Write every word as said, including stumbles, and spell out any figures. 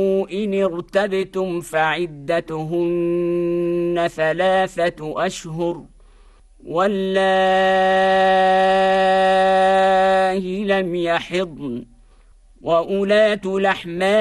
إن ارتبتم فعدتهن ثلاثة أشهر واللائي لم يحضن وأولاة الأحمال